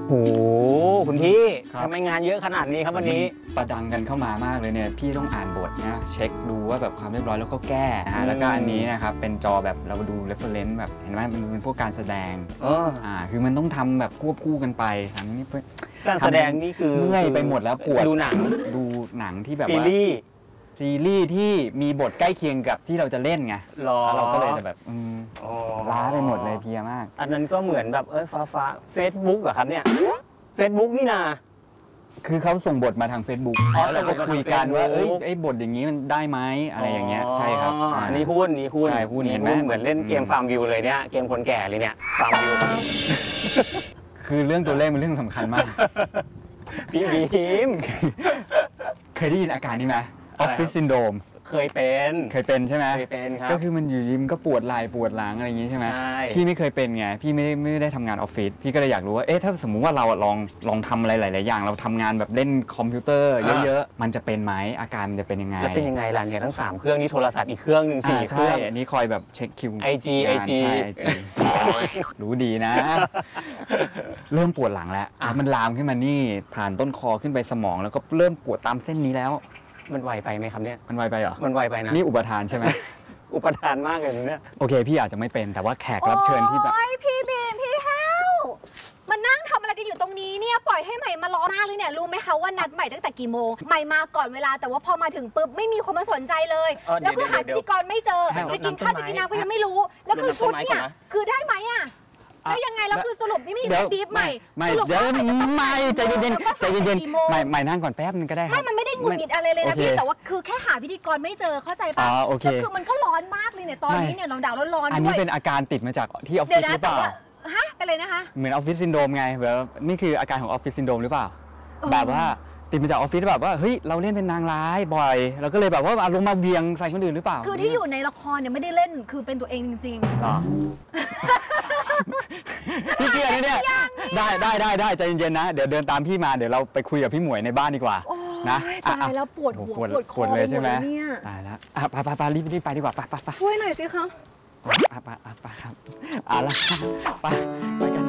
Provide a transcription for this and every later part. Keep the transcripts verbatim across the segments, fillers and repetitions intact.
โอ้คุณพี่ทำไมงานเยอะขนาดนี้ครับวันนี้ประดังกันเข้ามามากเลยเนี่ยพี่ต้องอ่านบทนะเช็คดูว่าแบบความเรียบร้อยแล้วก็แก้นะฮะแล้วก็อันนี้นะครับเป็นจอแบบเราดู reference แบบเห็นไหมมันเป็นพวกการแสดงอ่าคือมันต้องทำแบบควบคู่กันไปอันนี้การแสดงนี่คือเมื่อยไปหมดแล้วปวดดูหนังดูหนังที่แบบซีรีส์ซีรีส์ที่มีบทใกล้เคียงกับที่เราจะเล่นไงเราก็เลยแบบล้าไปหมดเลยเพียมากอันนั้นก็เหมือนแบบเออฟ้าฟ้าเฟซบุ๊กเหรอครับเนี่ยเฟซบุ๊กนี่นาคือเขาส่งบทมาทาง Facebook แล้วเราก็คุยกันว่าเอ้ยไอ้บทอย่างนี้มันได้ไหมอะไรอย่างเงี้ยใช่ครับนี่หุ้นนี่หุ้นใช่หุ้นเห็นไหมเหมือนเล่นเกมฟาร์มวิวเลยเนี่ยเกมคนแก่เลยเนี่ยฟาร์มวิวคือเรื่องตัวเลขเป็นเรื่องสำคัญมากพี่บีมเคยได้ยินอาการนี้ไหมออฟฟิศซินโดรมเคยเป็นเคยเป็นใช่ไหมเคยเป็นครับก็คือมันอยู่ยิ้มก็ปวดไหล่ปวดหลังอะไรอย่างงี้ใช่ไหมพี่ไม่เคยเป็นไงพี่ไม่ได้ไม่ได้ทำงานออฟฟิศพี่ก็เลยอยากรู้ว่าเอ๊ะถ้าสมมุติว่าเราลองลองทำอะไรหลายๆอย่างเราทำงานแบบเล่นคอมพิวเตอร์เยอะๆมันจะเป็นไหมอาการมันจะเป็นยังไงแล้วเป็นยังไงล่ะเนี่ยทั้งสามเครื่องนี้โทรศัพท์อีกเครื่องหนึ่งสี่เครื่องอันนี้คอยแบบเช็คคิวไอจีไอจีรู้ดีนะเริ่มปวดหลังแล้วมันลามขึ้นมานี่ผ่านต้นคอขึ้นไปสมองแล้วก็เริ่มปวดตามเส้นนี้แล้วมันไวไปไหมครับเนี่ยมันไวไปเหรอมันไวไปนะนี่อุปทานใช่ไหมอุปทานมากเลยเนี่ยโอเคพี่อาจจะไม่เป็นแต่ว่าแขกรับเชิญที่แบบโอ้ยพี่บีมพี่แฮวมานั่งทำอะไรกันอยู่ตรงนี้เนี่ยปล่อยให้ใหม่มารอมากเลยเนี่ยรู้ไหมคะว่านัดใหม่ตั้งแต่กี่โมงใหม่มาก่อนเวลาแต่ว่าพอมาถึงปุ๊บไม่มีคนมาสนใจเลยแล้วคือหาพิธีกรไม่เจอจะกินข้าวจะกินน้ำก็ยังไม่รู้แล้วคือชุดเนี่ยคือได้ไหมอ่ะแล้วยังไงแล้วคือสรุปไม่มีดีฟใหม่ไม่เดี๋ยวไม่ใจเย็นๆใจเย็นๆใหม่ใหม่นั่งก่อนแป๊บนึงก็ได้ครับไม่มันไม่ได้หงุดหงิดอะไรเลยนะพี่แต่ว่าคือแค่หาพิธีกรไม่เจอเข้าใจป่ะแล้วคือมันก็ร้อนมากเลยเนี่ยตอนนี้เนี่ยเราดาวร้อนๆด้วยอันนี้เป็นอาการติดมาจากที่ออฟฟิศหรือเปล่าฮะเป็นเลยนะคะเหมือนออฟฟิศซินโดรมไงแบบนี่คืออาการของออฟฟิศซินโดรมหรือเปล่าแบบว่าติดมาจากออฟฟิศแบบว่าเฮ้ยเราเล่นเป็นนางร้ายบ่อยเราก็เลยแบบว่าอารมณ์มาเวียงใส่คนอื่นหรือเปล่าคือที่อยู่ในละครเนี่ยไม่ได้เล่นคือเป็นตัวเองจริงๆหรอพี่เกียร์นี่เนี่ยได้ได้ได้ได้ใจเย็นๆนะเดี๋ยวเดินตามพี่มาเดี๋ยวเราไปคุยกับพี่หมวยในบ้านดีกว่านะตายแล้วปวดหัวปวดคอเลยใช่ไหมตายแล้วไปไปไปรีบรีบไปดีกว่าไปไปไปช่วยหน่อยสิคะไปไปไปครับเอาละไปไปกัน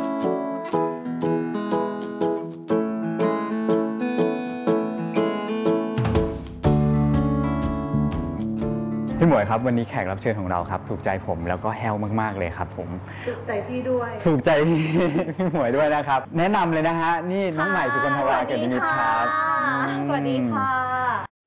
พี่หมวยครับวันนี้แขกรับเชิญของเราครับถูกใจผมแล้วก็แฮลมากๆเลยครับผมถูกใจพี่ด้วยถูกใจพี่หมวยด้วยนะครับแนะนำเลยนะฮะนี่น้องใหม่สุกลธวาเกียรตินิมิตรครับสวัสดีค่ะ